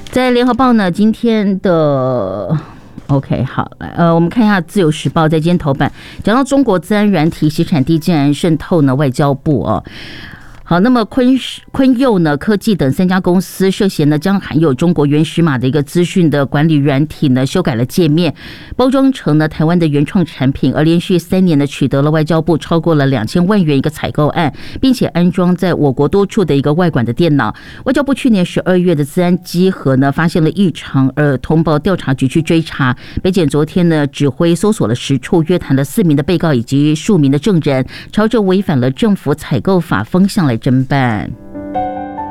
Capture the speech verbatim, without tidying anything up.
在联合报呢，今天的 OK 好，呃，我们看一下自由时报在今天头版讲到中国资安软体洗产地竟然渗透呢外交部哦。好，那么昆昆佑呢科技等三家公司涉嫌呢将含有中国原始码的一个资讯的管理软体呢修改了界面，包装成呢台湾的原创产品，而连续三年呢取得了外交部超过了两千万元一个采购案，并且安装在我国多处的一个外管的电脑。外交部去年十二月的资安稽核呢发现了异常，而通报调查局去追查。北检昨天呢指挥搜索了十处，约谈了四名的被告以及数名的证人，朝着违反了政府采购法风向来侦办。